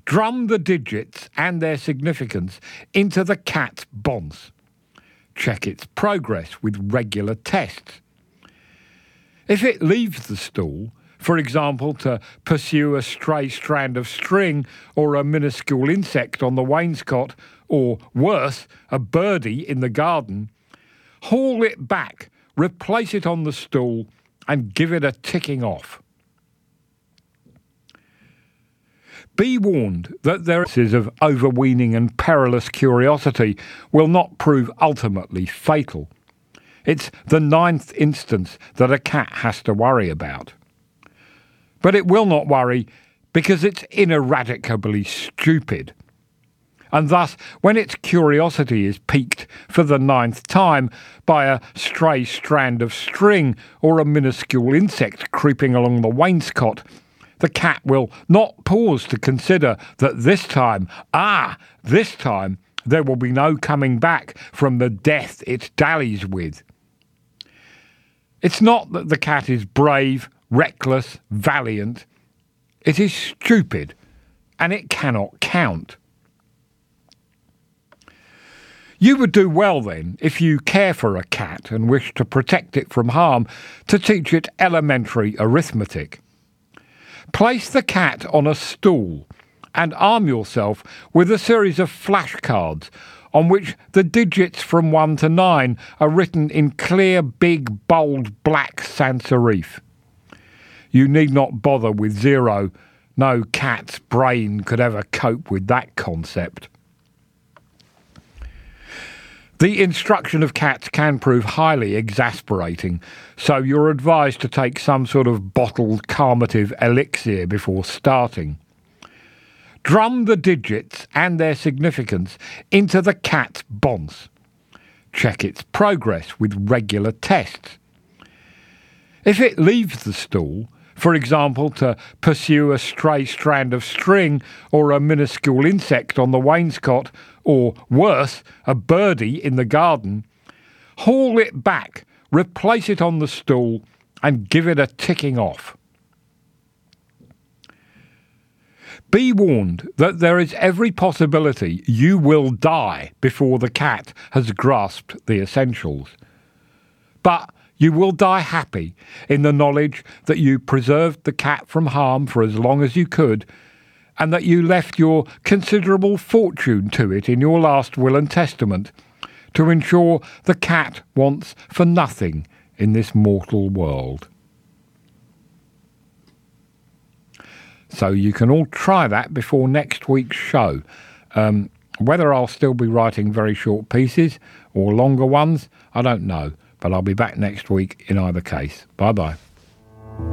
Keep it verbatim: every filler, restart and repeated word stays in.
Drum the digits and their significance into the cat's bonce. Check its progress with regular tests. If it leaves the stool, for example, to pursue a stray strand of string or a minuscule insect on the wainscot, or worse, a birdie in the garden, haul it back, replace it on the stool, and give it a ticking off. Be warned that there is of overweening and perilous curiosity will not prove ultimately fatal. It's the ninth instance that a cat has to worry about. But it will not worry because it's ineradicably stupid. And thus, when its curiosity is piqued for the ninth time by a stray strand of string or a minuscule insect creeping along the wainscot, the cat will not pause to consider that this time, ah, this time, there will be no coming back from the death it dallies with. It's not that the cat is brave, reckless, valiant. It is stupid, and it cannot count. You would do well then, if you care for a cat and wish to protect it from harm, to teach it elementary arithmetic. Place the cat on a stool and arm yourself with a series of flashcards on which the digits from one to nine are written in clear, big, bold, black sans serif. You need not bother with zero. No cat's brain could ever cope with that concept. The instruction of cats can prove highly exasperating, so you're advised to take some sort of bottled calmative elixir before starting. Drum the digits and their significance into the cat's bonce. Check its progress with regular tests. If it leaves the stool, for example, to pursue a stray strand of string or a minuscule insect on the wainscot, or worse, a birdie in the garden, haul it back, replace it on the stool, and give it a ticking off. Be warned that there is every possibility you will die before the cat has grasped the essentials. But you will die happy in the knowledge that you preserved the cat from harm for as long as you could, and that you left your considerable fortune to it in your last will and testament, to ensure the cat wants for nothing in this mortal world. So you can all try that before next week's show. Um, whether I'll still be writing very short pieces or longer ones, I don't know. But I'll be back next week in either case. Bye-bye.